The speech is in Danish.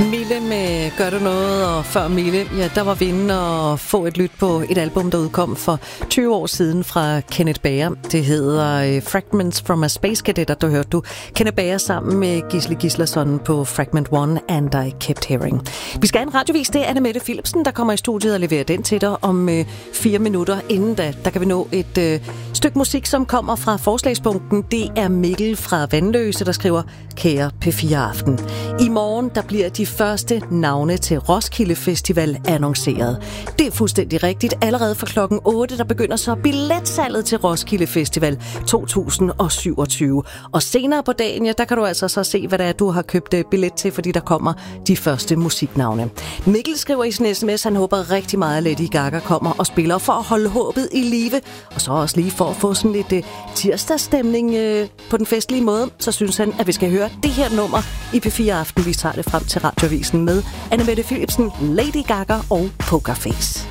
Mille med Gør du noget, og før Mille, ja, der var vi inde og få et lyt på et album, der udkom for 20 år siden fra Kenneth Bager. Det hedder Fragments from a Space Cadet, og der hørte du Kenneth Bager sammen med Gisle Gislason på Fragment 1 and I Kept Hearing. Vi skal have en radiovis, det er Anne-Mette Philipsen, der kommer i studiet og leverer den til dig om 4 minutter. Inden da, der kan vi nå et stykke musik, som kommer fra forslagspunkten. Det er Mikkel fra Vandløse, der skriver: Kære P4 Aften. I morgen, der bliver de første navne til Roskilde Festival annonceret. Det er fuldstændig rigtigt. Allerede fra klokken 8, der begynder så billetsalget til Roskilde Festival 2027. Og senere på dagen, ja, der kan du altså så se, hvad det er, du har købt billet til, fordi der kommer de første musiknavne. Mikkel skriver i sin sms, han håber rigtig meget, at Lady Gaga kommer og spiller for at holde håbet i live. Og så også lige for at få sådan lidt tirsdagsstemning på den festlige måde, så synes han, at vi skal høre det her nummer i P4 Aften. Vi tager det frem til radioavisen med Anne-Mette Philipsen, Lady Gaga og Pokerface.